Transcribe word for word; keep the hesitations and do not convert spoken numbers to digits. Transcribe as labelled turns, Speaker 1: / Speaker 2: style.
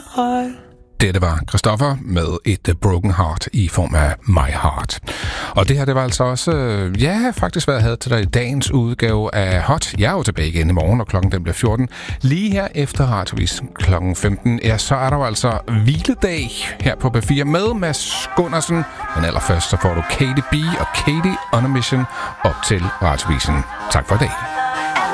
Speaker 1: heart.
Speaker 2: Dette var Christoffer med et broken heart i form af My Heart. Og det her, det var altså også, ja, faktisk hvad jeg havde til dig i dagens udgave af Hot. Jeg er jo tilbage igen i morgen, og klokken den bliver fjorten. Lige her efter Radioavis klokken femten, ja, så er der jo altså hviledag her på P fire med Mads Gundersen. Men allerførst så får du Katy B og Katy on a Mission op til Radioavisen. Tak for i dag.